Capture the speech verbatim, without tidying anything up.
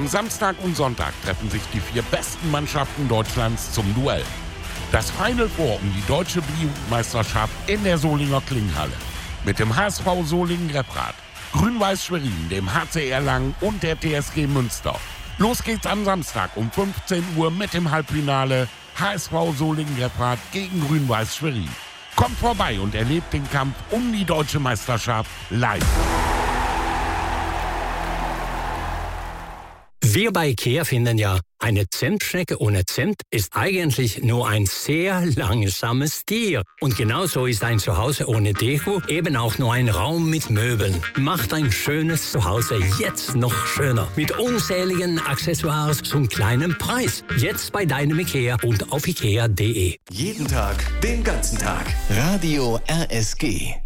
Am Samstag und Sonntag treffen sich die vier besten Mannschaften Deutschlands zum Duell. Das Final Four um die deutsche B-Jugendmeisterschaft in der Solinger Klingenhalle. Mit dem H S V Solingen-Refrath, Grün-Weiß Schwerin, dem H C Erlangen und der T S G Münster. Los geht's am Samstag um fünfzehn Uhr mit dem Halbfinale H S V Solingen-Refrath gegen Grün-Weiß Schwerin. Kommt vorbei und erlebt den Kampf um die deutsche Meisterschaft live. Wir bei IKEA finden ja, eine Zimtschnecke ohne Zimt ist eigentlich nur ein sehr langsames Tier. Und genauso ist ein Zuhause ohne Deko eben auch nur ein Raum mit Möbeln. Macht ein schönes Zuhause jetzt noch schöner. Mit unzähligen Accessoires zum kleinen Preis. Jetzt bei deinem IKEA und auf ikea punkt de. Jeden Tag, den ganzen Tag. Radio R S G.